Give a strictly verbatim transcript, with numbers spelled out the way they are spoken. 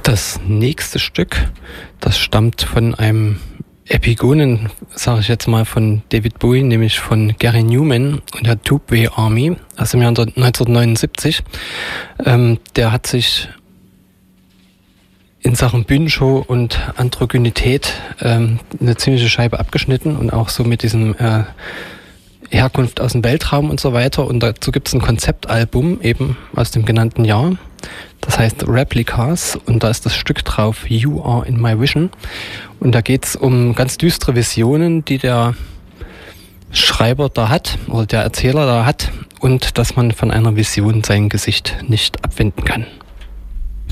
Das nächste Stück, das stammt von einem Epigonen, sage ich jetzt mal, von David Bowie, nämlich von Gary Newman und der Tubeway Army aus dem Jahr neunzehnhundertneunundsiebzig. Ähm, der hat sich in Sachen Bühnenshow und Androgynität ähm, eine ziemliche Scheibe abgeschnitten und auch so mit diesem äh, Herkunft aus dem Weltraum und so weiter. Und dazu gibt es ein Konzeptalbum eben aus dem genannten Jahr. Das heißt Replicas und da ist das Stück drauf You Are in My Vision. Und da geht es um ganz düstere Visionen, die der Schreiber da hat oder der Erzähler da hat und dass man von einer Vision sein Gesicht nicht abwenden kann.